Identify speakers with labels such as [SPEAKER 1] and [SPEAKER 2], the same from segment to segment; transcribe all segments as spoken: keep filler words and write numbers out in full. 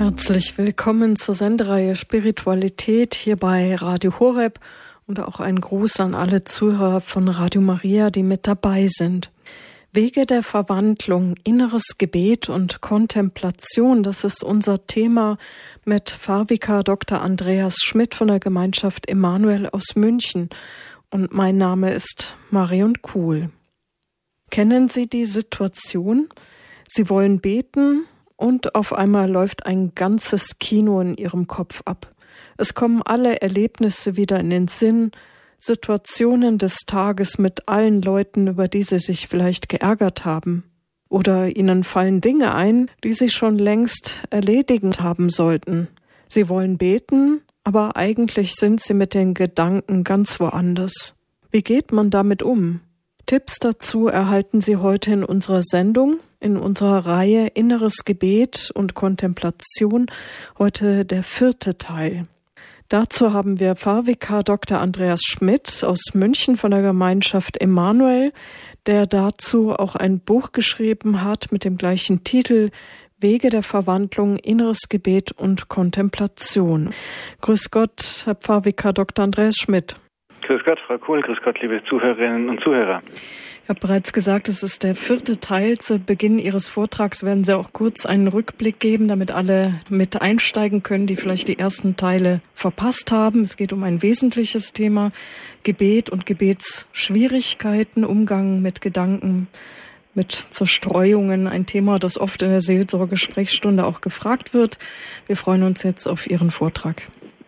[SPEAKER 1] Herzlich willkommen zur Sendereihe Spiritualität hier bei Radio Horeb und auch ein Gruß an alle Zuhörer von Radio Maria, die mit dabei sind. Wege der Verwandlung, inneres Gebet und Kontemplation, das ist unser Thema mit Pfarrvikar Doktor Andreas Schmidt von der Gemeinschaft Emanuel aus München. Und mein Name ist Marion Kuhl. Kennen Sie die Situation? Sie wollen beten und auf einmal läuft ein ganzes Kino in Ihrem Kopf ab. Es kommen alle Erlebnisse wieder in den Sinn, Situationen des Tages mit allen Leuten, über die Sie sich vielleicht geärgert haben. Oder Ihnen fallen Dinge ein, die Sie schon längst erledigt haben sollten. Sie wollen beten, aber eigentlich sind Sie mit den Gedanken ganz woanders. Wie geht man damit um? Tipps dazu erhalten Sie heute in unserer Sendung, in unserer Reihe Inneres Gebet und Kontemplation, heute der vierte Teil. Dazu haben wir Pfarrvikar Doktor Andreas Schmidt aus München von der Gemeinschaft Emanuel, der dazu auch ein Buch geschrieben hat mit dem gleichen Titel Wege der Verwandlung, Inneres Gebet und Kontemplation. Grüß Gott, Herr Pfarrvikar Doktor Andreas Schmidt.
[SPEAKER 2] Grüß Gott, Frau Kuhl, grüß Gott, liebe Zuhörerinnen und Zuhörer.
[SPEAKER 1] Ich habe bereits gesagt, es ist der vierte Teil. Zu Beginn Ihres Vortrags werden Sie auch kurz einen Rückblick geben, damit alle mit einsteigen können, die vielleicht die ersten Teile verpasst haben. Es geht um ein wesentliches Thema, Gebet und Gebetsschwierigkeiten, Umgang mit Gedanken, mit Zerstreuungen, ein Thema, das oft in der Seelsorge-Sprechstunde auch gefragt wird. Wir freuen uns jetzt auf Ihren Vortrag.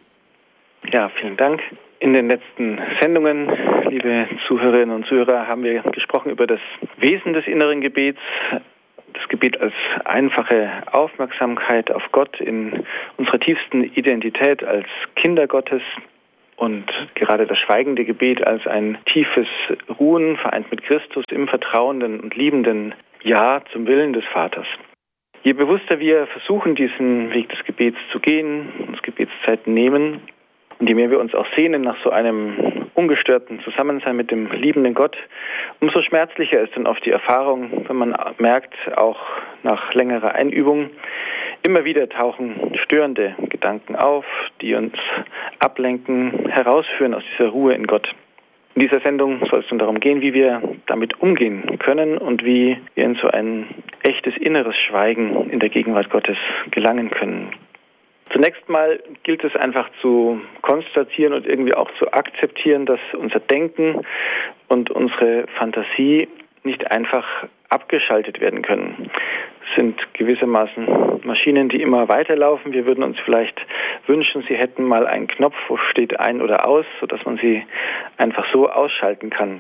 [SPEAKER 2] Ja, vielen Dank. In den letzten Sendungen, liebe Zuhörerinnen und Zuhörer, haben wir gesprochen über das Wesen des inneren Gebets, das Gebet als einfache Aufmerksamkeit auf Gott in unserer tiefsten Identität als Kinder Gottes und gerade das schweigende Gebet als ein tiefes Ruhen, vereint mit Christus im vertrauenden und liebenden Ja zum Willen des Vaters. Je bewusster wir versuchen, diesen Weg des Gebets zu gehen, uns Gebetszeiten nehmen, und je mehr wir uns auch sehnen nach so einem ungestörten Zusammensein mit dem liebenden Gott, umso schmerzlicher ist dann oft die Erfahrung, wenn man merkt, auch nach längerer Einübung, immer wieder tauchen störende Gedanken auf, die uns ablenken, herausführen aus dieser Ruhe in Gott. In dieser Sendung soll es dann darum gehen, wie wir damit umgehen können und wie wir in so ein echtes inneres Schweigen in der Gegenwart Gottes gelangen können. Zunächst mal gilt es einfach zu konstatieren und irgendwie auch zu akzeptieren, dass unser Denken und unsere Fantasie nicht einfach abgeschaltet werden können. Es sind gewissermaßen Maschinen, die immer weiterlaufen. Wir würden uns vielleicht wünschen, sie hätten mal einen Knopf, wo steht ein oder aus, sodass man sie einfach so ausschalten kann.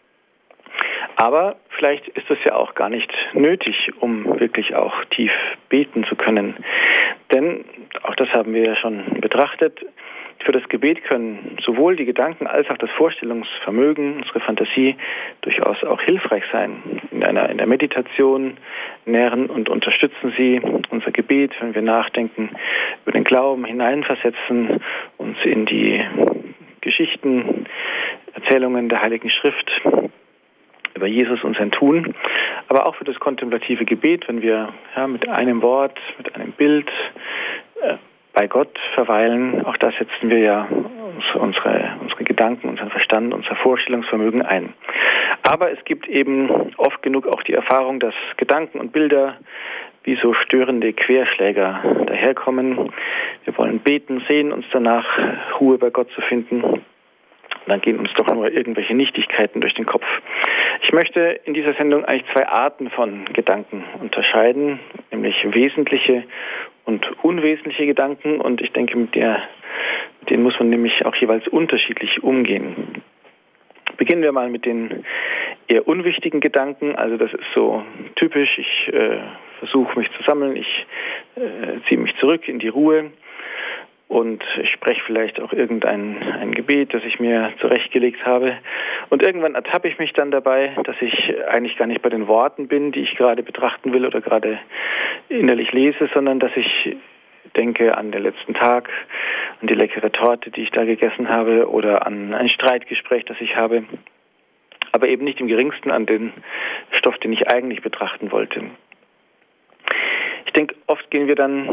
[SPEAKER 2] Aber vielleicht ist das ja auch gar nicht nötig, um wirklich auch tief beten zu können. Denn, auch das haben wir ja schon betrachtet, für das Gebet können sowohl die Gedanken als auch das Vorstellungsvermögen, unsere Fantasie durchaus auch hilfreich sein. In einer, in der Meditation nähren und unterstützen sie unser Gebet, wenn wir nachdenken, über den Glauben hineinversetzen, uns in die Geschichten, Erzählungen der Heiligen Schrift über Jesus und sein Tun, aber auch für das kontemplative Gebet, wenn wir ja, mit einem Wort, mit einem Bild äh, bei Gott verweilen, auch da setzen wir ja unsere, unsere Gedanken, unseren Verstand, unser Vorstellungsvermögen ein. Aber es gibt eben oft genug auch die Erfahrung, dass Gedanken und Bilder wie so störende Querschläger daherkommen. Wir wollen beten, sehen uns danach, Ruhe bei Gott zu finden. Und dann gehen uns doch nur irgendwelche Nichtigkeiten durch den Kopf. Ich möchte in dieser Sendung eigentlich zwei Arten von Gedanken unterscheiden, nämlich wesentliche und unwesentliche Gedanken. Und ich denke, mit, der, mit denen muss man nämlich auch jeweils unterschiedlich umgehen. Beginnen wir mal mit den eher unwichtigen Gedanken. Also das ist so typisch. Ich äh, versuche mich zu sammeln. Ich äh, ziehe mich zurück in die Ruhe. Und ich spreche vielleicht auch irgendein ein Gebet, das ich mir zurechtgelegt habe. Und irgendwann ertappe ich mich dann dabei, dass ich eigentlich gar nicht bei den Worten bin, die ich gerade betrachten will oder gerade innerlich lese, sondern dass ich denke an den letzten Tag, an die leckere Torte, die ich da gegessen habe, oder an ein Streitgespräch, das ich habe. Aber eben nicht im geringsten an den Stoff, den ich eigentlich betrachten wollte. Ich denke, oft gehen wir dann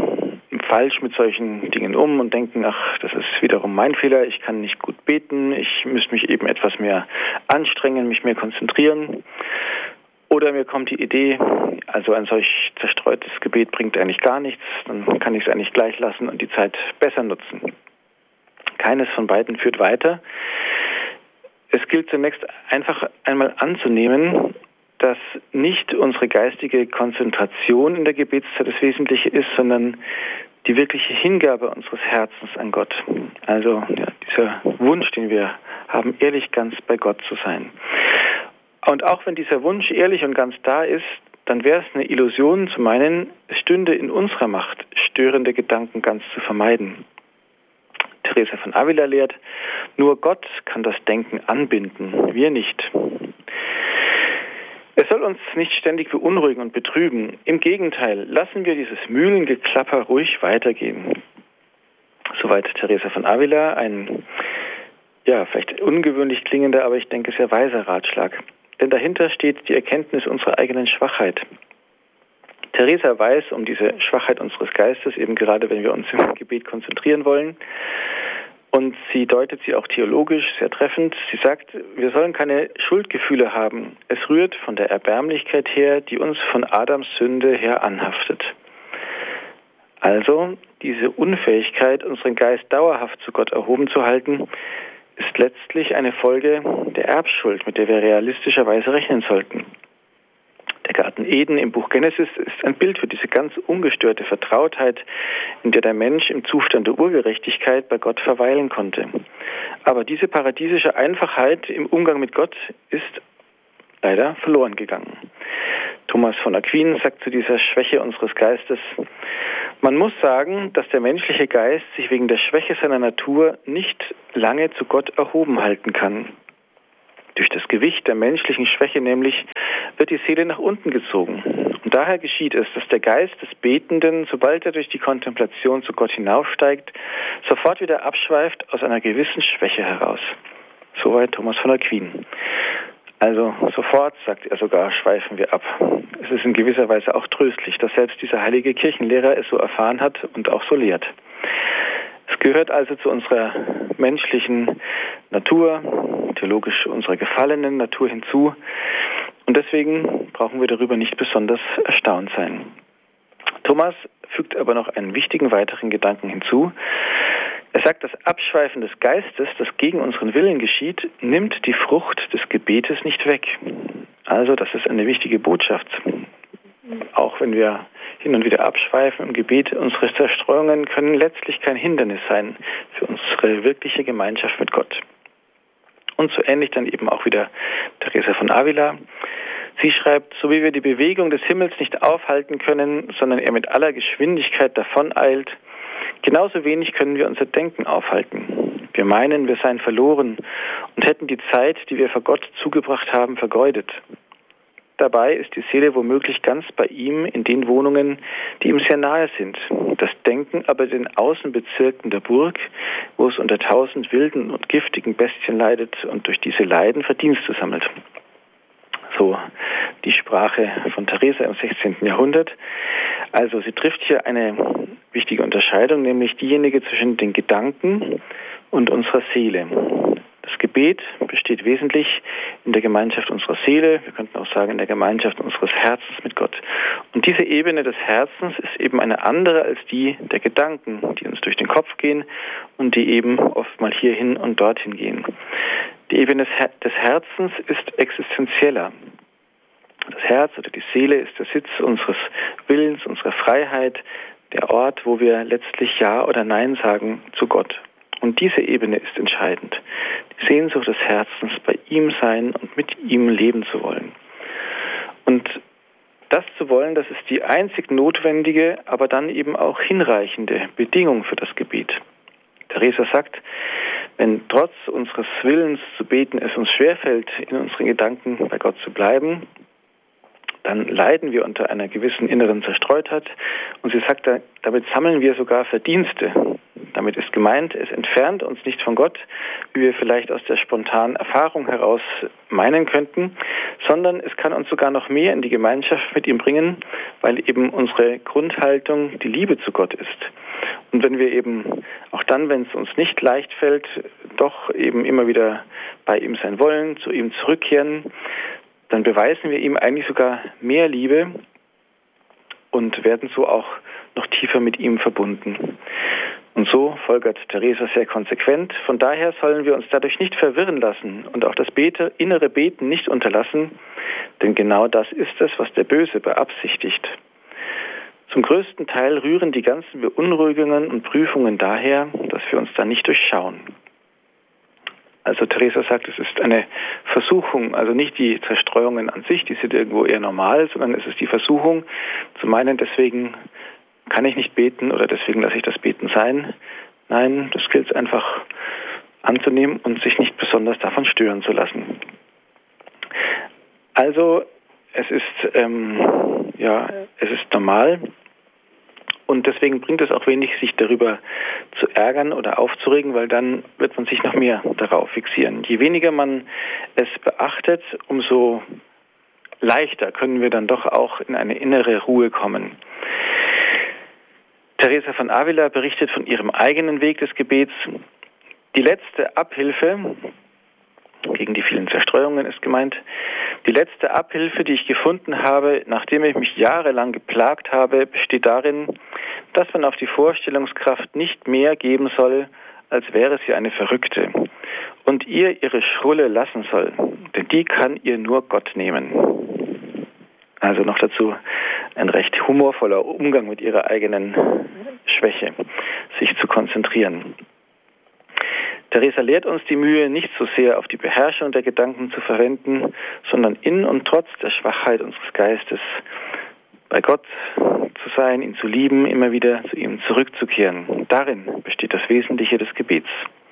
[SPEAKER 2] falsch mit solchen Dingen um und denken, ach, das ist wiederum mein Fehler, ich kann nicht gut beten, ich müsste mich eben etwas mehr anstrengen, mich mehr konzentrieren. Oder mir kommt die Idee, also ein solch zerstreutes Gebet bringt eigentlich gar nichts, dann kann ich es eigentlich gleich lassen und die Zeit besser nutzen. Keines von beiden führt weiter. Es gilt zunächst einfach einmal anzunehmen, dass nicht unsere geistige Konzentration in der Gebetszeit das Wesentliche ist, sondern die wirkliche Hingabe unseres Herzens an Gott. Also ja, dieser Wunsch, den wir haben, ehrlich ganz bei Gott zu sein. Und auch wenn dieser Wunsch ehrlich und ganz da ist, dann wäre es eine Illusion zu meinen, es stünde in unserer Macht, störende Gedanken ganz zu vermeiden. Teresa von Avila lehrt, nur Gott kann das Denken anbinden, wir nicht. Es soll uns nicht ständig beunruhigen und betrüben. Im Gegenteil, lassen wir dieses Mühlengeklapper ruhig weitergehen. Soweit Teresa von Avila, ein, ja, vielleicht ungewöhnlich klingender, aber ich denke sehr weiser Ratschlag. Denn dahinter steht die Erkenntnis unserer eigenen Schwachheit. Teresa weiß um diese Schwachheit unseres Geistes, eben gerade wenn wir uns im Gebet konzentrieren wollen. Und sie deutet sie auch theologisch sehr treffend. Sie sagt, wir sollen keine Schuldgefühle haben. Es rührt von der Erbärmlichkeit her, die uns von Adams Sünde her anhaftet. Also diese Unfähigkeit, unseren Geist dauerhaft zu Gott erhoben zu halten, ist letztlich eine Folge der Erbschuld, mit der wir realistischerweise rechnen sollten. Der Garten Eden im Buch Genesis ist ein Bild für diese ganz ungestörte Vertrautheit, in der der Mensch im Zustand der Urgerechtigkeit bei Gott verweilen konnte. Aber diese paradiesische Einfachheit im Umgang mit Gott ist leider verloren gegangen. Thomas von Aquin sagt zu dieser Schwäche unseres Geistes, man muss sagen, dass der menschliche Geist sich wegen der Schwäche seiner Natur nicht lange zu Gott erhoben halten kann. Durch das Gewicht der menschlichen Schwäche nämlich wird die Seele nach unten gezogen. Und daher geschieht es, dass der Geist des Betenden, sobald er durch die Kontemplation zu Gott hinaufsteigt, sofort wieder abschweift aus einer gewissen Schwäche heraus. Soweit Thomas von Aquin. Also sofort, sagt er sogar, schweifen wir ab. Es ist in gewisser Weise auch tröstlich, dass selbst dieser heilige Kirchenlehrer es so erfahren hat und auch so lehrt. Es gehört also zu unserer menschlichen Natur, theologisch unserer gefallenen Natur hinzu. Und deswegen brauchen wir darüber nicht besonders erstaunt sein. Thomas fügt aber noch einen wichtigen weiteren Gedanken hinzu. Er sagt, das Abschweifen des Geistes, das gegen unseren Willen geschieht, nimmt die Frucht des Gebetes nicht weg. Also das ist eine wichtige Botschaft. Auch wenn wir hin und wieder abschweifen im Gebet, unsere Zerstreuungen können letztlich kein Hindernis sein für unsere wirkliche Gemeinschaft mit Gott. Und so ähnlich dann eben auch wieder Teresa von Avila. Sie schreibt, so wie wir die Bewegung des Himmels nicht aufhalten können, sondern er mit aller Geschwindigkeit davoneilt, genauso wenig können wir unser Denken aufhalten. Wir meinen, wir seien verloren und hätten die Zeit, die wir vor Gott zugebracht haben, vergeudet. Dabei ist die Seele womöglich ganz bei ihm in den Wohnungen, die ihm sehr nahe sind. Das Denken aber den Außenbezirken der Burg, wo es unter tausend wilden und giftigen Bestien leidet und durch diese Leiden Verdienste sammelt. So die Sprache von Teresa im sechzehnten Jahrhundert. Also sie trifft hier eine wichtige Unterscheidung, nämlich diejenige zwischen den Gedanken und unserer Seele. Das Gebet besteht wesentlich in der Gemeinschaft unserer Seele, wir könnten auch sagen in der Gemeinschaft unseres Herzens mit Gott. Und diese Ebene des Herzens ist eben eine andere als die der Gedanken, die uns durch den Kopf gehen und die eben oft mal hierhin und dorthin gehen. Die Ebene des Herzens ist existenzieller. Das Herz oder die Seele ist der Sitz unseres Willens, unserer Freiheit, der Ort, wo wir letztlich Ja oder Nein sagen zu Gott. Und diese Ebene ist entscheidend. Die Sehnsucht des Herzens, bei ihm sein und mit ihm leben zu wollen. Und das zu wollen, das ist die einzig notwendige, aber dann eben auch hinreichende Bedingung für das Gebet. Teresa sagt, wenn trotz unseres Willens zu beten es uns schwerfällt, in unseren Gedanken bei Gott zu bleiben, dann leiden wir unter einer gewissen inneren Zerstreutheit. Und sie sagt, damit sammeln wir sogar Verdienste. Damit ist gemeint, es entfernt uns nicht von Gott, wie wir vielleicht aus der spontanen Erfahrung heraus meinen könnten, sondern es kann uns sogar noch mehr in die Gemeinschaft mit ihm bringen, weil eben unsere Grundhaltung die Liebe zu Gott ist. Und wenn wir eben auch dann, wenn es uns nicht leicht fällt, doch eben immer wieder bei ihm sein wollen, zu ihm zurückkehren, dann beweisen wir ihm eigentlich sogar mehr Liebe und werden so auch noch tiefer mit ihm verbunden. Und so folgert Teresa sehr konsequent. Von daher sollen wir uns dadurch nicht verwirren lassen und auch das Bete, innere Beten nicht unterlassen, denn genau das ist es, was der Böse beabsichtigt. Zum größten Teil rühren die ganzen Beunruhigungen und Prüfungen daher, dass wir uns da nicht durchschauen. Also Teresa sagt, es ist eine Versuchung, also nicht die Zerstreuungen an sich, die sind irgendwo eher normal, sondern es ist die Versuchung zu meinen, deswegen kann ich nicht beten oder deswegen lasse ich das Beten sein. Nein, das gilt es einfach anzunehmen und sich nicht besonders davon stören zu lassen. Also es ist ähm, ja, es ist normal. Und deswegen bringt es auch wenig, sich darüber zu ärgern oder aufzuregen, weil dann wird man sich noch mehr darauf fixieren. Je weniger man es beachtet, umso leichter können wir dann doch auch in eine innere Ruhe kommen. Teresa von Avila berichtet von ihrem eigenen Weg des Gebets. Die letzte Abhilfe, gegen die vielen Zerstreuungen ist gemeint, die letzte Abhilfe, die ich gefunden habe, nachdem ich mich jahrelang geplagt habe, besteht darin, dass man auf die Vorstellungskraft nicht mehr geben soll, als wäre sie eine Verrückte, und ihr ihre Schrulle lassen soll, denn die kann ihr nur Gott nehmen. Also noch dazu ein recht humorvoller Umgang mit ihrer eigenen Schwäche, sich zu konzentrieren. Teresa lehrt uns die Mühe, nicht so sehr auf die Beherrschung der Gedanken zu verwenden, sondern in und trotz der Schwachheit unseres Geistes bei Gott zu sein, ihn zu lieben, immer wieder zu ihm zurückzukehren. Darin besteht das Wesentliche des Gebets.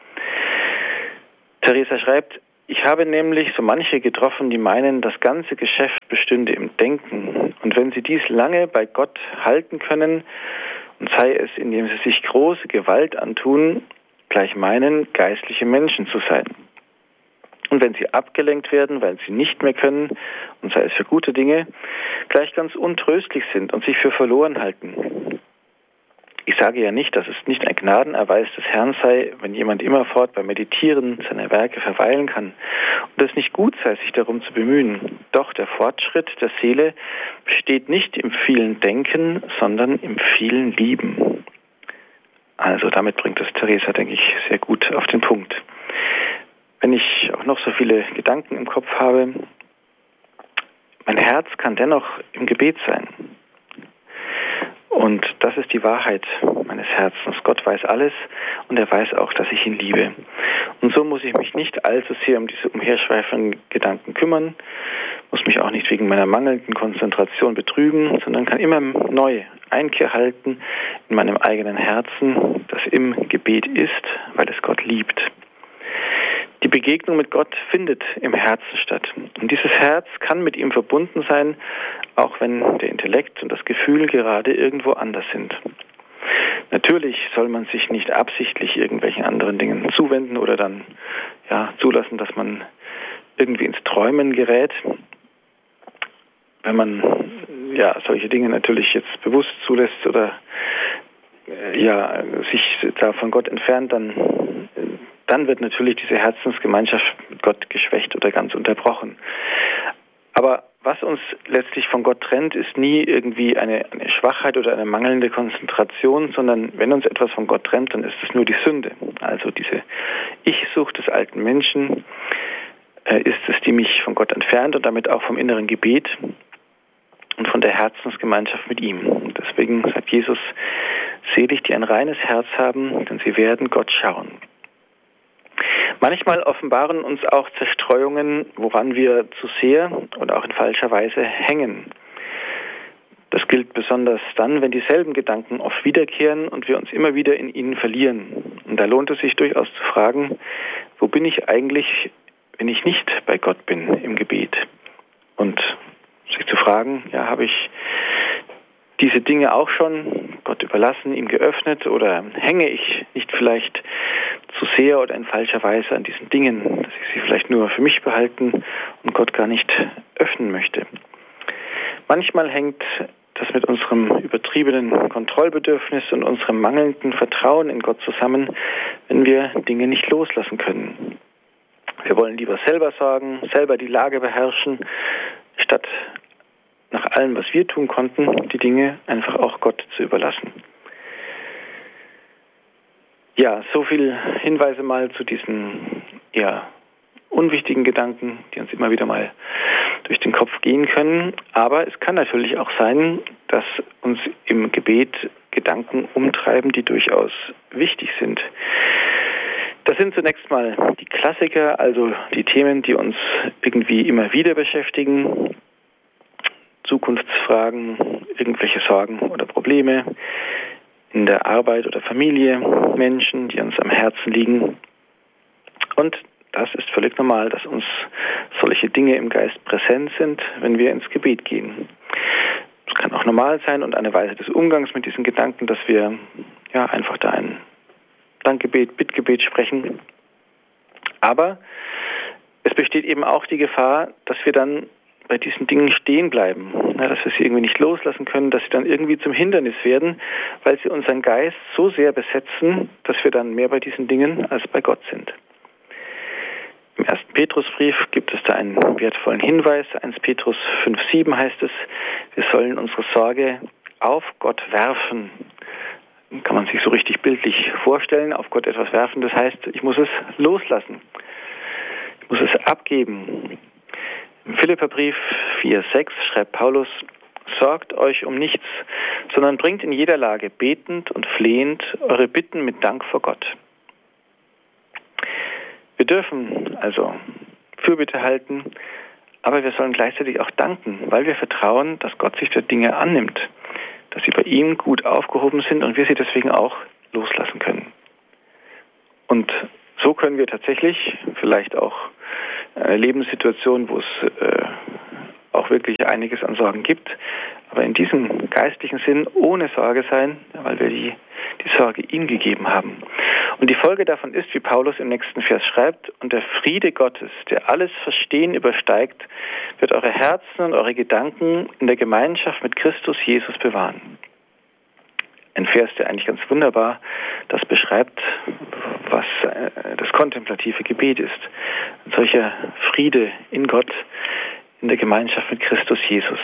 [SPEAKER 2] Teresa schreibt, ich habe nämlich so manche getroffen, die meinen, das ganze Geschäft bestünde im Denken. Und wenn sie dies lange bei Gott halten können, und sei es, indem sie sich große Gewalt antun, gleich meinen, geistliche Menschen zu sein. Und wenn sie abgelenkt werden, weil sie nicht mehr können, und sei es für gute Dinge, gleich ganz untröstlich sind und sich für verloren halten. Ich sage ja nicht, dass es nicht ein Gnadenerweis des Herrn sei, wenn jemand immerfort beim Meditieren seiner Werke verweilen kann und es nicht gut sei, sich darum zu bemühen. Doch der Fortschritt der Seele besteht nicht im vielen Denken, sondern im vielen Lieben. Also damit bringt es Teresa, denke ich, sehr gut auf den Punkt. Wenn ich auch noch so viele Gedanken im Kopf habe, mein Herz kann dennoch im Gebet sein. Und das ist die Wahrheit meines Herzens. Gott weiß alles und er weiß auch, dass ich ihn liebe. Und so muss ich mich nicht allzu sehr um diese umherschweifenden Gedanken kümmern, muss mich auch nicht wegen meiner mangelnden Konzentration betrügen, sondern kann immer neu Einkehr halten in meinem eigenen Herzen, das im Gebet ist, weil es Gott liebt. Die Begegnung mit Gott findet im Herzen statt. Und dieses Herz kann mit ihm verbunden sein, auch wenn der Intellekt und das Gefühl gerade irgendwo anders sind. Natürlich soll man sich nicht absichtlich irgendwelchen anderen Dingen zuwenden oder dann ja, zulassen, dass man irgendwie ins Träumen gerät. Wenn man ja, solche Dinge natürlich jetzt bewusst zulässt oder äh, ja, sich da von Gott entfernt, dann dann wird natürlich diese Herzensgemeinschaft mit Gott geschwächt oder ganz unterbrochen. Aber was uns letztlich von Gott trennt, ist nie irgendwie eine, eine Schwachheit oder eine mangelnde Konzentration, sondern wenn uns etwas von Gott trennt, dann ist es nur die Sünde. Also diese Ich-Sucht des alten Menschen äh, ist es, die mich von Gott entfernt und damit auch vom inneren Gebet und von der Herzensgemeinschaft mit ihm. Und deswegen sagt Jesus, selig, die ein reines Herz haben, denn sie werden Gott schauen. Manchmal offenbaren uns auch Zerstreuungen, woran wir zu sehr oder auch in falscher Weise hängen. Das gilt besonders dann, wenn dieselben Gedanken oft wiederkehren und wir uns immer wieder in ihnen verlieren. Und da lohnt es sich durchaus zu fragen, wo bin ich eigentlich, wenn ich nicht bei Gott bin im Gebet? Und sich zu fragen, ja, habe ich diese Dinge auch schon Gott überlassen, ihm geöffnet, oder hänge ich nicht vielleicht zu sehr oder in falscher Weise an diesen Dingen, dass ich sie vielleicht nur für mich behalten und Gott gar nicht öffnen möchte. Manchmal hängt das mit unserem übertriebenen Kontrollbedürfnis und unserem mangelnden Vertrauen in Gott zusammen, wenn wir Dinge nicht loslassen können. Wir wollen lieber selber sorgen, selber die Lage beherrschen, statt nach allem, was wir tun konnten, die Dinge einfach auch Gott zu überlassen. Ja, so viel Hinweise mal zu diesen ja, unwichtigen Gedanken, die uns immer wieder mal durch den Kopf gehen können. Aber es kann natürlich auch sein, dass uns im Gebet Gedanken umtreiben, die durchaus wichtig sind. Das sind zunächst mal die Klassiker, also die Themen, die uns irgendwie immer wieder beschäftigen. Zukunftsfragen, irgendwelche Sorgen oder Probleme in der Arbeit oder Familie, Menschen, die uns am Herzen liegen. Und das ist völlig normal, dass uns solche Dinge im Geist präsent sind, wenn wir ins Gebet gehen. Es kann auch normal sein und eine Weise des Umgangs mit diesen Gedanken, dass wir ja einfach da ein Dankgebet, Bittgebet sprechen. Aber es besteht eben auch die Gefahr, dass wir dann bei diesen Dingen stehen bleiben, ja, dass wir sie irgendwie nicht loslassen können, dass sie dann irgendwie zum Hindernis werden, weil sie unseren Geist so sehr besetzen, dass wir dann mehr bei diesen Dingen als bei Gott sind. Im ersten Petrusbrief gibt es da einen wertvollen Hinweis. erster Petrus fünf sieben heißt es, wir sollen unsere Sorge auf Gott werfen. Kann man sich so richtig bildlich vorstellen, auf Gott etwas werfen, das heißt, ich muss es loslassen. Ich muss es abgeben. Im Philipperbrief vier sechs schreibt Paulus, sorgt euch um nichts, sondern bringt in jeder Lage betend und flehend eure Bitten mit Dank vor Gott. Wir dürfen also Fürbitte halten, aber wir sollen gleichzeitig auch danken, weil wir vertrauen, dass Gott sich der Dinge annimmt, dass sie bei ihm gut aufgehoben sind und wir sie deswegen auch loslassen können. Und so können wir tatsächlich vielleicht auch eine Lebenssituation, wo es äh, auch wirklich einiges an Sorgen gibt, aber in diesem geistlichen Sinn ohne Sorge sein, weil wir die, die Sorge ihm gegeben haben. Und die Folge davon ist, wie Paulus im nächsten Vers schreibt, und der Friede Gottes, der alles Verstehen übersteigt, wird eure Herzen und eure Gedanken in der Gemeinschaft mit Christus Jesus bewahren. Ein Vers, der eigentlich ganz wunderbar das beschreibt, was das kontemplative Gebet ist. Ein solcher Friede in Gott, in der Gemeinschaft mit Christus Jesus.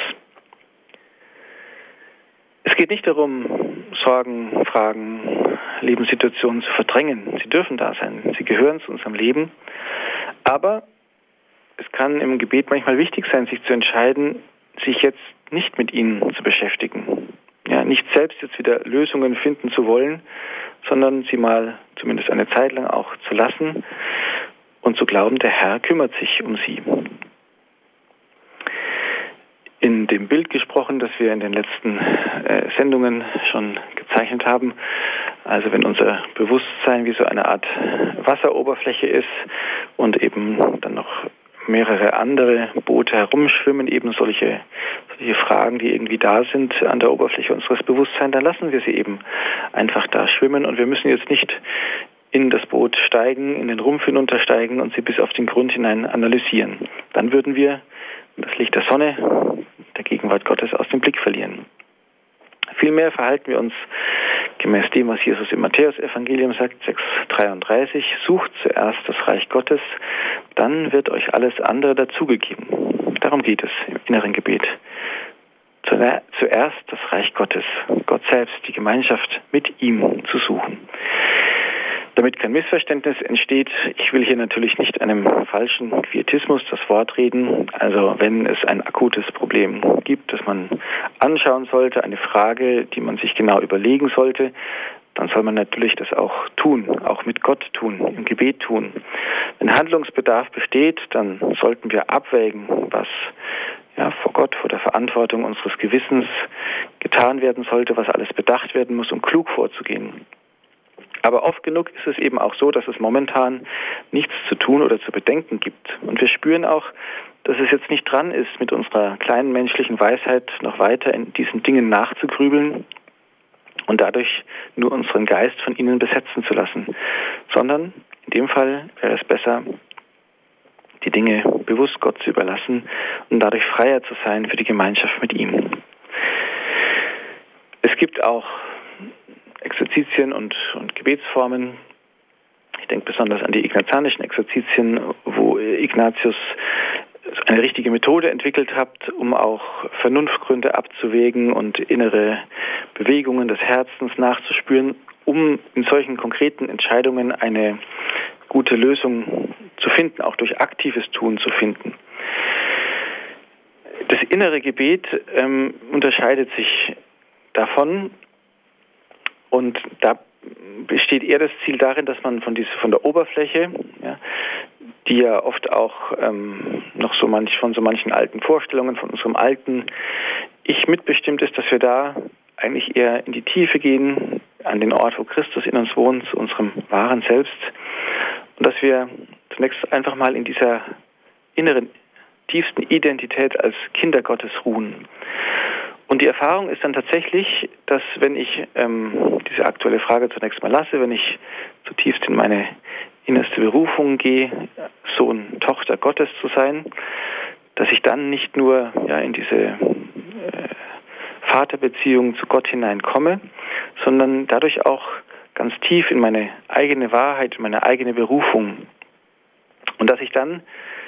[SPEAKER 2] Es geht nicht darum, Sorgen, Fragen, Lebenssituationen zu verdrängen. Sie dürfen da sein. Sie gehören zu unserem Leben. Aber es kann im Gebet manchmal wichtig sein, sich zu entscheiden, sich jetzt nicht mit ihnen zu beschäftigen. Ja, nicht selbst jetzt wieder Lösungen finden zu wollen, sondern sie mal zumindest eine Zeit lang auch zu lassen und zu glauben, der Herr kümmert sich um sie. In dem Bild gesprochen, das wir in den letzten äh, Sendungen schon gezeichnet haben, also wenn unser Bewusstsein wie so eine Art Wasseroberfläche ist und eben dann noch mehrere andere Boote herumschwimmen, eben solche, solche Fragen, die irgendwie da sind an der Oberfläche unseres Bewusstseins, dann lassen wir sie eben einfach da schwimmen und wir müssen jetzt nicht in das Boot steigen, in den Rumpf hinuntersteigen und sie bis auf den Grund hinein analysieren. Dann würden wir das Licht der Sonne, der Gegenwart Gottes aus dem Blick verlieren. Vielmehr verhalten wir uns gemäß dem, was Jesus im Matthäus-Evangelium sagt, sechs dreiunddreißig, sucht zuerst das Reich Gottes, dann wird euch alles andere dazugegeben. Darum geht es im inneren Gebet. Zuerst das Reich Gottes, Gott selbst, die Gemeinschaft mit ihm zu suchen. Damit kein Missverständnis entsteht, ich will hier natürlich nicht einem falschen Quietismus das Wort reden. Also wenn es ein akutes Problem gibt, das man anschauen sollte, eine Frage, die man sich genau überlegen sollte, dann soll man natürlich das auch tun, auch mit Gott tun, im Gebet tun. Wenn Handlungsbedarf besteht, dann sollten wir abwägen, was ja, vor Gott, vor der Verantwortung unseres Gewissens getan werden sollte, was alles bedacht werden muss, um klug vorzugehen. Aber oft genug ist es eben auch so, dass es momentan nichts zu tun oder zu bedenken gibt. Und wir spüren auch, dass es jetzt nicht dran ist, mit unserer kleinen menschlichen Weisheit noch weiter in diesen Dingen nachzugrübeln und dadurch nur unseren Geist von ihnen besetzen zu lassen. Sondern in dem Fall wäre es besser, die Dinge bewusst Gott zu überlassen und dadurch freier zu sein für die Gemeinschaft mit ihm. Es gibt auch Exerzitien und, und Gebetsformen. Ich denke besonders an die ignazanischen Exerzitien, wo Ignatius eine richtige Methode entwickelt hat, um auch Vernunftgründe abzuwägen und innere Bewegungen des Herzens nachzuspüren, um in solchen konkreten Entscheidungen eine gute Lösung zu finden, auch durch aktives Tun zu finden. Das innere Gebet ähm, unterscheidet sich davon, und da besteht eher das Ziel darin, dass man von, diese, von der Oberfläche, ja, die ja oft auch ähm, noch so manch, von so manchen alten Vorstellungen, von unserem alten Ich mitbestimmt ist, dass wir da eigentlich eher in die Tiefe gehen, an den Ort, wo Christus in uns wohnt, zu unserem wahren Selbst, und dass wir zunächst einfach mal in dieser inneren, tiefsten Identität als Kinder Gottes ruhen. Und die Erfahrung ist dann tatsächlich, dass wenn ich ähm, diese aktuelle Frage zunächst mal lasse, wenn ich zutiefst in meine innerste Berufung gehe, Sohn, Tochter Gottes zu sein, dass ich dann nicht nur ja, in diese äh, Vaterbeziehung zu Gott hineinkomme, sondern dadurch auch ganz tief in meine eigene Wahrheit, in meine eigene Berufung. Und dass ich dann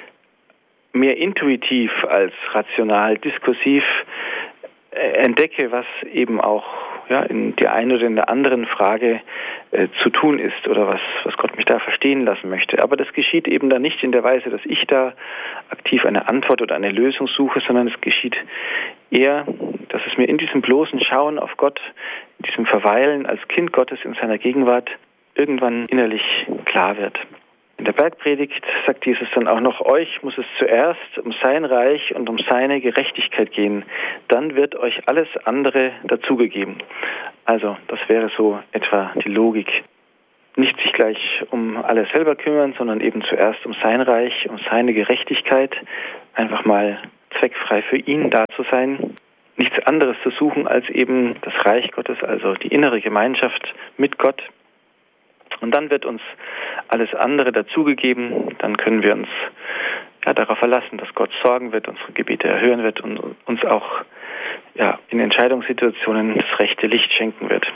[SPEAKER 2] mehr intuitiv als rational, diskursiv entdecke, was eben auch ja, in der einen oder in der anderen Frage äh, zu tun ist oder was, was Gott mich da verstehen lassen möchte. Aber das geschieht eben dann nicht in der Weise, dass ich da aktiv eine Antwort oder eine Lösung suche, sondern es geschieht eher, dass es mir in diesem bloßen Schauen auf Gott, in diesem Verweilen als Kind Gottes in seiner Gegenwart irgendwann innerlich klar wird. In der Bergpredigt sagt Jesus dann auch noch, euch muss es zuerst um sein Reich und um seine Gerechtigkeit gehen. Dann wird euch alles andere dazugegeben. Also das wäre so etwa die Logik. Nicht sich gleich um alles selber kümmern, sondern eben zuerst um sein Reich, um seine Gerechtigkeit. Einfach mal zweckfrei für ihn da zu sein. Nichts anderes zu suchen als eben das Reich Gottes, also die innere Gemeinschaft mit Gott. Und dann wird uns alles andere dazugegeben, dann können wir uns ja, darauf verlassen, dass Gott sorgen wird, unsere Gebete erhören wird und uns auch ja, in Entscheidungssituationen das rechte Licht schenken wird.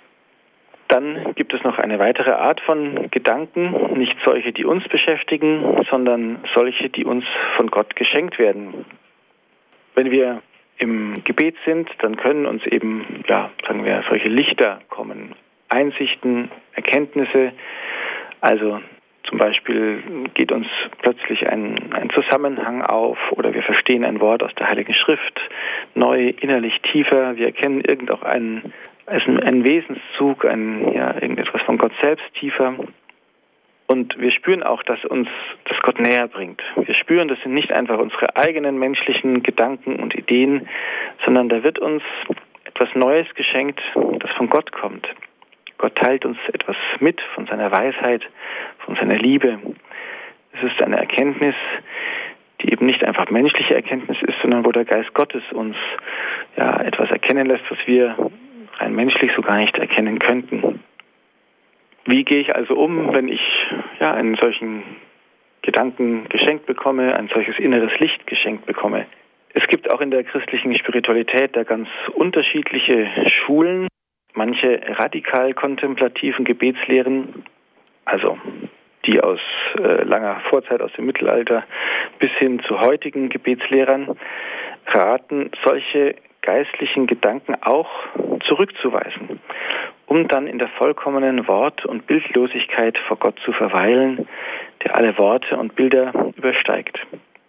[SPEAKER 2] Dann gibt es noch eine weitere Art von Gedanken, nicht solche, die uns beschäftigen, sondern solche, die uns von Gott geschenkt werden. Wenn wir im Gebet sind, dann können uns eben, ja, sagen wir, solche Lichter kommen, Einsichten, Erkenntnisse, also zum Beispiel geht uns plötzlich ein, ein Zusammenhang auf oder wir verstehen ein Wort aus der Heiligen Schrift neu, innerlich tiefer, wir erkennen irgend auch einen, einen, einen Wesenszug, ein, ja, irgendetwas von Gott selbst tiefer. Und wir spüren auch, dass uns das Gott näher bringt. Wir spüren, das sind nicht einfach unsere eigenen menschlichen Gedanken und Ideen, sondern da wird uns etwas Neues geschenkt, das von Gott kommt. Gott teilt uns etwas mit von seiner Weisheit, von seiner Liebe. Es ist eine Erkenntnis, die eben nicht einfach menschliche Erkenntnis ist, sondern wo der Geist Gottes uns ja etwas erkennen lässt, was wir rein menschlich so gar nicht erkennen könnten. Wie gehe ich also um, wenn ich ja einen solchen Gedanken geschenkt bekomme, ein solches inneres Licht geschenkt bekomme? Es gibt auch in der christlichen Spiritualität da ganz unterschiedliche Schulen. Manche radikal kontemplativen Gebetslehren, also die aus äh, langer Vorzeit, aus dem Mittelalter bis hin zu heutigen Gebetslehrern, raten, solche geistlichen Gedanken auch zurückzuweisen, um dann in der vollkommenen Wort- und Bildlosigkeit vor Gott zu verweilen, der alle Worte und Bilder übersteigt.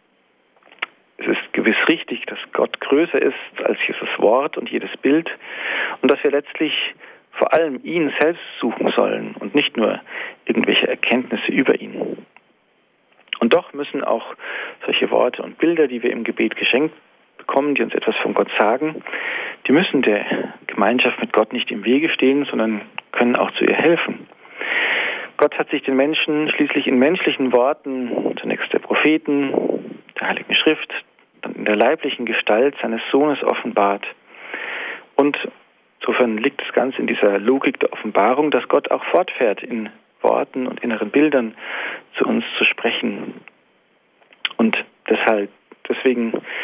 [SPEAKER 2] Es ist gewiss richtig, dass Gott größer ist als jedes Wort und jedes Bild und dass wir letztlich vor allem ihn selbst suchen sollen und nicht nur irgendwelche Erkenntnisse über ihn. Und doch müssen auch solche Worte und Bilder, die wir im Gebet geschenkt bekommen, die uns etwas von Gott sagen, die müssen der Gemeinschaft mit Gott nicht im Wege stehen, sondern können auch zu ihr helfen. Gott hat sich den Menschen schließlich in menschlichen Worten, zunächst der Propheten, der Heiligen Schrift, dann in der leiblichen Gestalt seines Sohnes offenbart. Und insofern liegt es ganz in dieser Logik der Offenbarung, dass Gott auch fortfährt, in Worten und inneren Bildern zu uns zu sprechen. Und deshalb, deswegen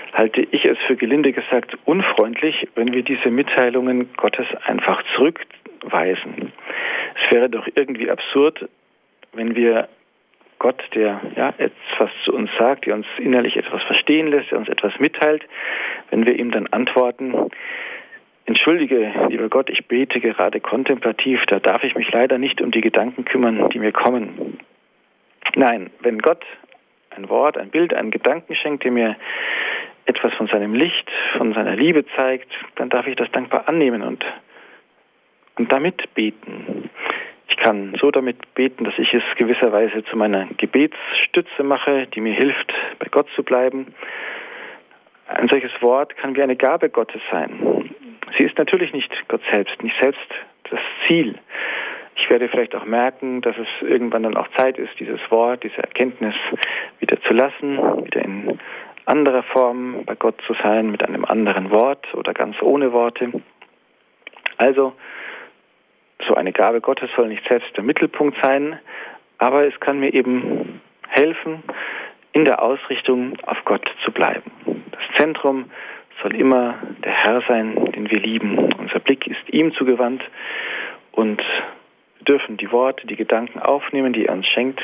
[SPEAKER 2] halte ich es für gelinde gesagt unfreundlich, wenn wir diese Mitteilungen Gottes einfach zurückweisen. Es wäre doch irgendwie absurd, wenn wir Gott, der ja etwas zu uns sagt, der uns innerlich etwas verstehen lässt, der uns etwas mitteilt, wenn wir ihm dann antworten: Entschuldige, lieber Gott, ich bete gerade kontemplativ, da darf ich mich leider nicht um die Gedanken kümmern, die mir kommen. Nein, wenn Gott ein Wort, ein Bild, einen Gedanken schenkt, der mir etwas von seinem Licht, von seiner Liebe zeigt, dann darf ich das dankbar annehmen und, und damit beten. Ich kann so damit beten, dass ich es gewisserweise zu meiner Gebetsstütze mache, die mir hilft, bei Gott zu bleiben. Ein solches Wort kann wie eine Gabe Gottes sein. Sie ist natürlich nicht Gott selbst, nicht selbst das Ziel. Ich werde vielleicht auch merken, dass es irgendwann dann auch Zeit ist, dieses Wort, diese Erkenntnis wieder zu lassen, wieder in anderer Form bei Gott zu sein, mit einem anderen Wort oder ganz ohne Worte. Also, so eine Gabe Gottes soll nicht selbst der Mittelpunkt sein, aber es kann mir eben helfen, in der Ausrichtung auf Gott zu bleiben. Das Zentrum soll immer der Herr sein, den wir lieben. Unser Blick ist ihm zugewandt und wir dürfen die Worte, die Gedanken aufnehmen, die er uns schenkt.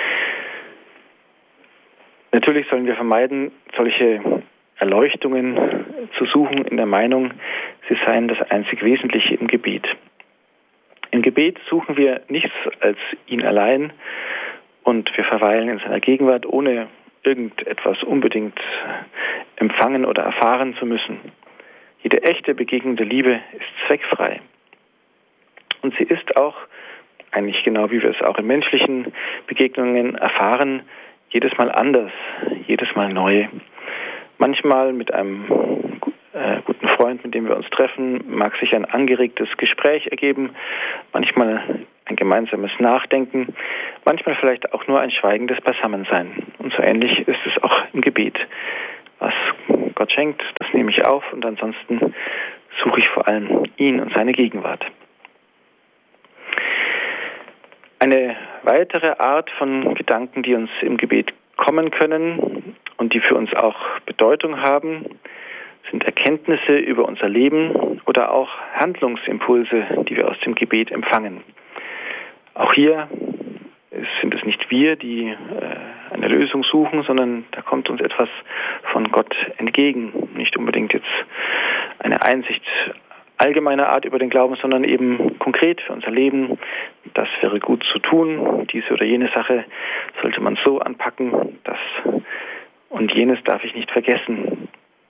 [SPEAKER 2] Natürlich sollen wir vermeiden, solche Erleuchtungen zu suchen in der Meinung, sie seien das einzig Wesentliche im Gebet. Im Gebet suchen wir nichts als ihn allein und wir verweilen in seiner Gegenwart, ohne irgendetwas unbedingt empfangen oder erfahren zu müssen. Jede echte Begegnung der Liebe ist zweckfrei. Und sie ist auch, eigentlich genau wie wir es auch in menschlichen Begegnungen erfahren, jedes Mal anders, jedes Mal neu. Manchmal mit einem äh, guten Freund, mit dem wir uns treffen, mag sich ein angeregtes Gespräch ergeben, manchmal ein gemeinsames Nachdenken, manchmal vielleicht auch nur ein schweigendes Beisammensein. Und so ähnlich ist es auch im Gebet. Was Gott schenkt, das nehme ich auf und ansonsten suche ich vor allem ihn und seine Gegenwart. Eine weitere Art von Gedanken, die uns im Gebet kommen können und die für uns auch Bedeutung haben, sind Erkenntnisse über unser Leben oder auch Handlungsimpulse, die wir aus dem Gebet empfangen. Auch hier sind es nicht wir, die äh, eine Lösung suchen, sondern da kommt uns etwas von Gott entgegen. Nicht unbedingt jetzt eine Einsicht allgemeiner Art über den Glauben, sondern eben konkret für unser Leben. Das wäre gut zu tun. Diese oder jene Sache sollte man so anpacken, das und jenes darf ich nicht vergessen.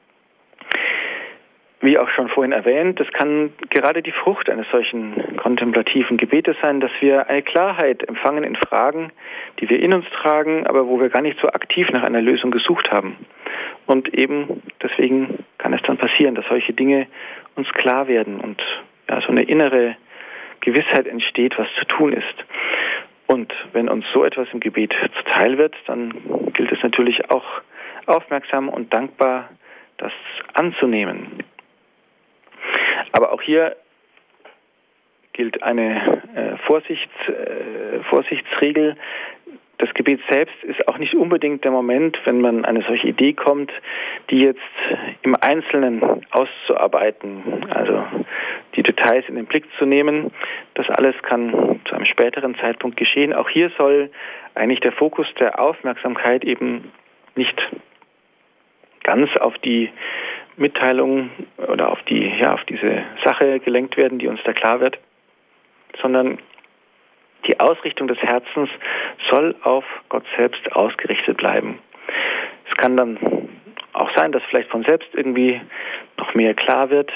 [SPEAKER 2] Wie auch schon vorhin erwähnt, das kann gerade die Frucht eines solchen kontemplativen Gebetes sein, dass wir eine Klarheit empfangen in Fragen, die wir in uns tragen, aber wo wir gar nicht so aktiv nach einer Lösung gesucht haben. Und eben deswegen kann es dann passieren, dass solche Dinge uns klar werden und ja, so eine innere Gewissheit entsteht, was zu tun ist. Und wenn uns so etwas im Gebet zuteil wird, dann gilt es natürlich auch aufmerksam und dankbar, das anzunehmen. Aber auch hier gilt eine äh, Vorsichts, äh, Vorsichtsregel. Das Gebet selbst ist auch nicht unbedingt der Moment, wenn man eine solche Idee kommt, die jetzt im Einzelnen auszuarbeiten, also die Details in den Blick zu nehmen. Das alles kann zu einem späteren Zeitpunkt geschehen. Auch hier soll eigentlich der Fokus der Aufmerksamkeit eben nicht ganz auf die Mitteilung oder auf die, ja, auf diese Sache gelenkt werden, die uns da klar wird, sondern die Ausrichtung des Herzens soll auf Gott selbst ausgerichtet bleiben. Es kann dann auch sein, dass vielleicht von selbst irgendwie noch mehr klar wird.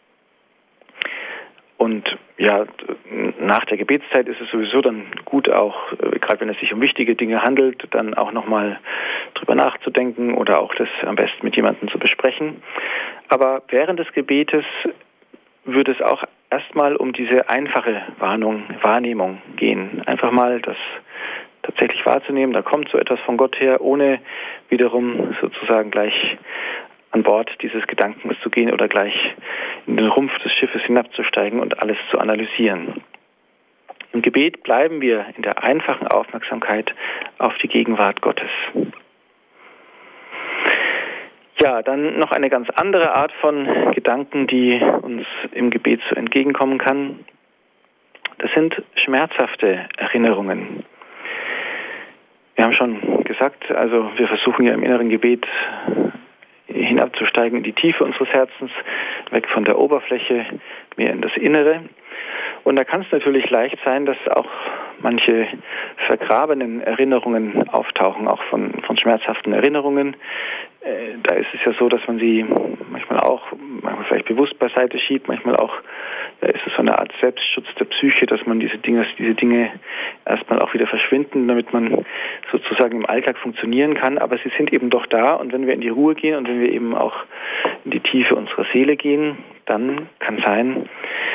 [SPEAKER 2] Und ja, nach der Gebetszeit ist es sowieso dann gut auch, gerade wenn es sich um wichtige Dinge handelt, dann auch nochmal drüber nachzudenken oder auch das am besten mit jemandem zu besprechen. Aber während des Gebetes würde es auch erstmal um diese einfache Warnung, Wahrnehmung gehen. Einfach mal das tatsächlich wahrzunehmen, da kommt so etwas von Gott her, ohne wiederum sozusagen gleich an Bord dieses Gedankens zu gehen oder gleich in den Rumpf des Schiffes hinabzusteigen und alles zu analysieren. Im Gebet bleiben wir in der einfachen Aufmerksamkeit auf die Gegenwart Gottes. Ja, dann noch eine ganz andere Art von Gedanken, die uns im Gebet so entgegenkommen kann. Das sind schmerzhafte Erinnerungen. Wir haben schon gesagt, also wir versuchen ja im inneren Gebet hinabzusteigen in die Tiefe unseres Herzens, weg von der Oberfläche, mehr in das Innere. Und da kann es natürlich leicht sein, dass auch manche vergrabenen Erinnerungen auftauchen, auch von, von schmerzhaften Erinnerungen. Äh, da ist es ja so, dass man sie manchmal auch, manchmal vielleicht bewusst beiseite schiebt, manchmal auch, da ist es so eine Art Selbstschutz der Psyche, dass man diese Dinge, diese Dinge erstmal auch wieder verschwinden, damit man sozusagen im Alltag funktionieren kann. Aber sie sind eben doch da, und wenn wir in die Ruhe gehen und wenn wir eben auch in die Tiefe unserer Seele gehen, dann kann sein,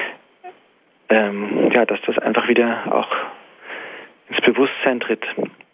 [SPEAKER 2] ähm, ja, dass das einfach wieder auch ins Bewusstsein tritt.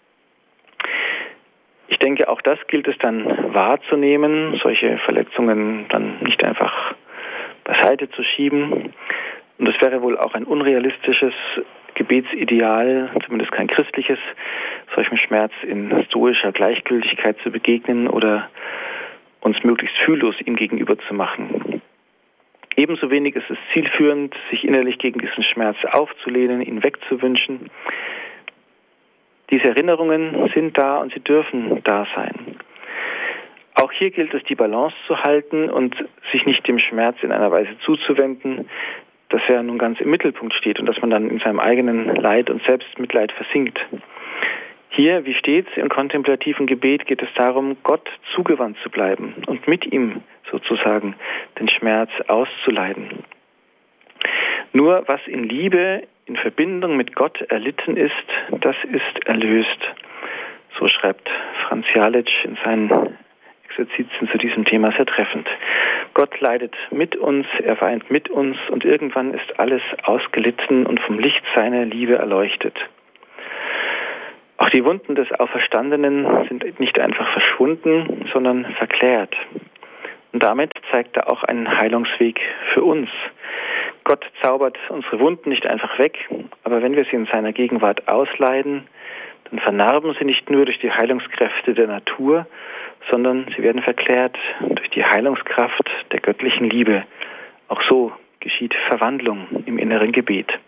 [SPEAKER 2] Ich denke, auch das gilt es dann wahrzunehmen, solche Verletzungen dann nicht einfach beiseite zu schieben. Und es wäre wohl auch ein unrealistisches Gebetsideal, zumindest kein christliches, solchem Schmerz in stoischer Gleichgültigkeit zu begegnen oder uns möglichst fühllos ihm gegenüber zu machen. Ebenso wenig ist es zielführend, sich innerlich gegen diesen Schmerz aufzulehnen, ihn wegzuwünschen. Diese Erinnerungen sind da und sie dürfen da sein. Auch hier gilt es, die Balance zu halten und sich nicht dem Schmerz in einer Weise zuzuwenden, dass er nun ganz im Mittelpunkt steht und dass man dann in seinem eigenen Leid und Selbstmitleid versinkt. Hier, wie stets im kontemplativen Gebet, geht es darum, Gott zugewandt zu bleiben und mit ihm sozusagen den Schmerz auszuleiden. Nur was in Liebe, in Verbindung mit Gott erlitten ist, das ist erlöst. So schreibt Franz Jalic in seinen Exerzitien zu diesem Thema sehr treffend. Gott leidet mit uns, er weint mit uns, und irgendwann ist alles ausgelitten und vom Licht seiner Liebe erleuchtet. Auch die Wunden des Auferstandenen sind nicht einfach verschwunden, sondern verklärt. Und damit zeigt er auch einen Heilungsweg für uns. Gott zaubert unsere Wunden nicht einfach weg, aber wenn wir sie in seiner Gegenwart ausleiden, dann vernarben sie nicht nur durch die Heilungskräfte der Natur, sondern sie werden verklärt durch die Heilungskraft der göttlichen Liebe. Auch so geschieht Verwandlung im inneren Gebet.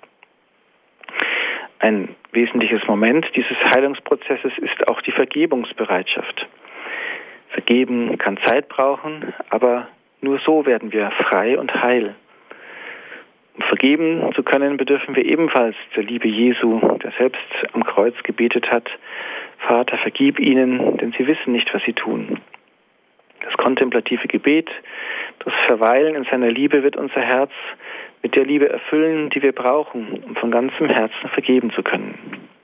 [SPEAKER 2] Ein wesentliches Moment dieses Heilungsprozesses ist auch die Vergebungsbereitschaft. Vergeben kann Zeit brauchen, aber nur so werden wir frei und heil. Um vergeben zu können, bedürfen wir ebenfalls der Liebe Jesu, der selbst am Kreuz gebetet hat: Vater, vergib ihnen, denn sie wissen nicht, was sie tun. Das kontemplative Gebet, das Verweilen in seiner Liebe wird unser Herz mit der Liebe erfüllen, die wir brauchen, um von ganzem Herzen vergeben zu können.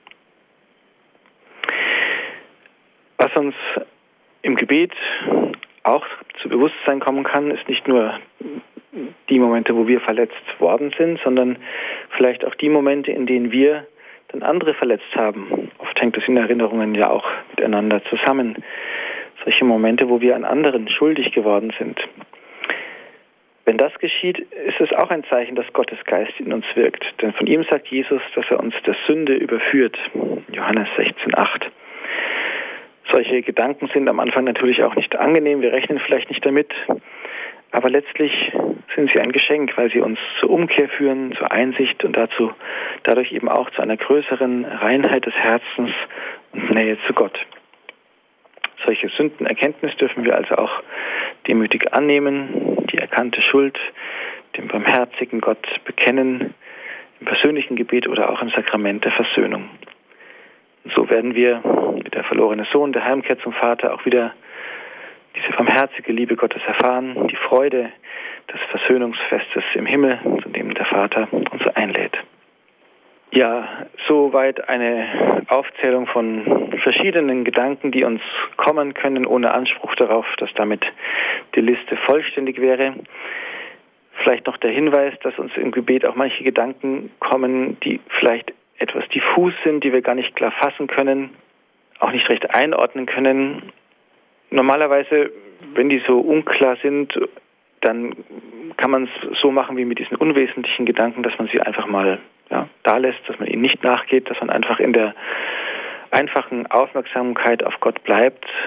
[SPEAKER 2] Was uns im Gebet auch zu Bewusstsein kommen kann, ist nicht nur die Momente, wo wir verletzt worden sind, sondern vielleicht auch die Momente, in denen wir dann andere verletzt haben. Oft hängt es in Erinnerungen ja auch miteinander zusammen. Solche Momente, wo wir an anderen schuldig geworden sind. Wenn das geschieht, ist es auch ein Zeichen, dass Gottes Geist in uns wirkt. Denn von ihm sagt Jesus, dass er uns der Sünde überführt. Johannes sechzehn acht. Solche Gedanken sind am Anfang natürlich auch nicht angenehm. Wir rechnen vielleicht nicht damit. Aber letztlich sind sie ein Geschenk, weil sie uns zur Umkehr führen, zur Einsicht und dazu, dadurch eben auch zu einer größeren Reinheit des Herzens und Nähe zu Gott. Solche Sündenerkenntnis dürfen wir also auch demütig annehmen, die erkannte Schuld dem barmherzigen Gott bekennen, im persönlichen Gebet oder auch im Sakrament der Versöhnung. Und so werden wir, wie der verlorene Sohn, der Heimkehr zum Vater, auch wieder diese barmherzige Liebe Gottes erfahren, die Freude des Versöhnungsfestes im Himmel, zu dem der Vater uns einlädt. Ja, soweit eine Aufzählung von verschiedenen Gedanken, die uns kommen können, ohne Anspruch darauf, dass damit die Liste vollständig wäre. Vielleicht noch der Hinweis, dass uns im Gebet auch manche Gedanken kommen, die vielleicht etwas diffus sind, die wir gar nicht klar fassen können, auch nicht recht einordnen können. Normalerweise, wenn die so unklar sind, dann kann man es so machen wie mit diesen unwesentlichen Gedanken, dass man sie einfach mal ja, da lässt, dass man ihnen nicht nachgeht, dass man einfach in der einfachen Aufmerksamkeit auf Gott bleibt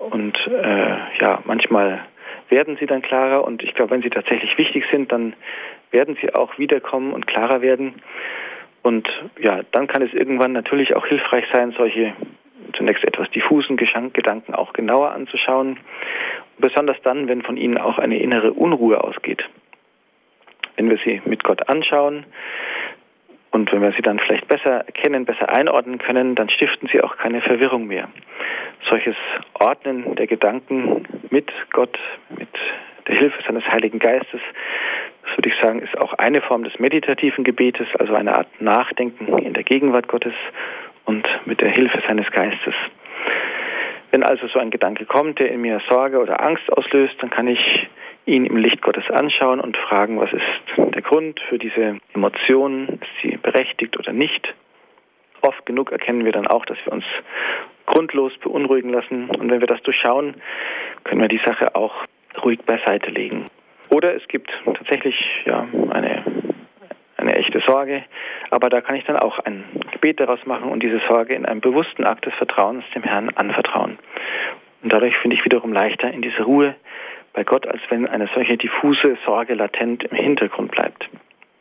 [SPEAKER 2] und äh, ja, manchmal werden sie dann klarer und ich glaube, wenn sie tatsächlich wichtig sind, dann werden sie auch wiederkommen und klarer werden. Und ja, dann kann es irgendwann natürlich auch hilfreich sein, solche zunächst etwas diffusen Gedanken auch genauer anzuschauen. Besonders dann, wenn von ihnen auch eine innere Unruhe ausgeht. Wenn wir sie mit Gott anschauen und wenn wir sie dann vielleicht besser erkennen, besser einordnen können, dann stiften sie auch keine Verwirrung mehr. Solches Ordnen der Gedanken mit Gott, mit der Hilfe seines Heiligen Geistes, das würde ich sagen, ist auch eine Form des meditativen Gebetes, also eine Art Nachdenken in der Gegenwart Gottes und mit der Hilfe seines Geistes. Wenn also so ein Gedanke kommt, der in mir Sorge oder Angst auslöst, dann kann ich ihn im Licht Gottes anschauen und fragen, was ist der Grund für diese Emotionen, ist sie berechtigt oder nicht. Oft genug erkennen wir dann auch, dass wir uns grundlos beunruhigen lassen. Und wenn wir das durchschauen, können wir die Sache auch ruhig beiseite legen. Oder es gibt tatsächlich ja, eine, eine echte Sorge, aber da kann ich dann auch ein Gebet daraus machen und diese Sorge in einem bewussten Akt des Vertrauens dem Herrn anvertrauen. Und dadurch finde ich wiederum leichter in diese Ruhe bei Gott, als wenn eine solche diffuse Sorge latent im Hintergrund bleibt.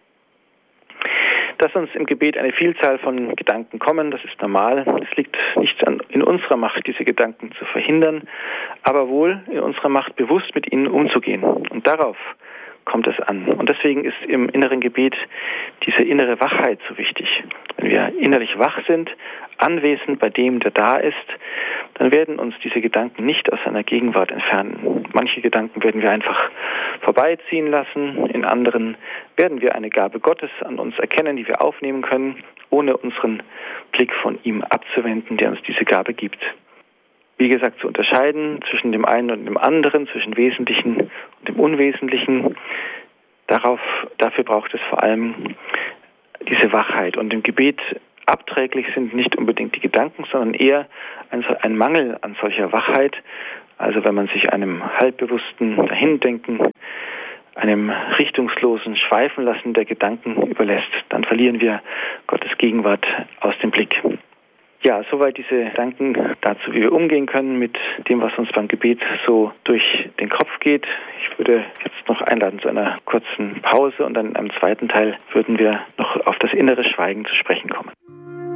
[SPEAKER 2] Dass uns im Gebet eine Vielzahl von Gedanken kommen, das ist normal. Es liegt nicht an, in unserer Macht, diese Gedanken zu verhindern, aber wohl in unserer Macht, bewusst mit ihnen umzugehen. Und darauf kommt es an. Und deswegen ist im inneren Gebet diese innere Wachheit so wichtig. Wenn wir innerlich wach sind, anwesend bei dem, der da ist, dann werden uns diese Gedanken nicht aus seiner Gegenwart entfernen. Manche Gedanken werden wir einfach vorbeiziehen lassen, in anderen werden wir eine Gabe Gottes an uns erkennen, die wir aufnehmen können, ohne unseren Blick von ihm abzuwenden, der uns diese Gabe gibt. Wie gesagt, zu unterscheiden zwischen dem einen und dem anderen, zwischen Wesentlichen und dem Unwesentlichen, darauf, dafür braucht es vor allem diese Wachheit. Und im Gebet abträglich sind nicht unbedingt die Gedanken, sondern eher ein, ein Mangel an solcher Wachheit. Also wenn man sich einem halbbewussten Dahindenken, einem richtungslosen Schweifenlassen der Gedanken überlässt, dann verlieren wir Gottes Gegenwart aus dem Blick. Ja, soweit diese Gedanken dazu, wie wir umgehen können mit dem, was uns beim Gebet so durch den Kopf geht. Ich würde jetzt noch einladen zu einer kurzen Pause und dann in einem zweiten Teil würden wir noch auf das innere Schweigen zu sprechen kommen.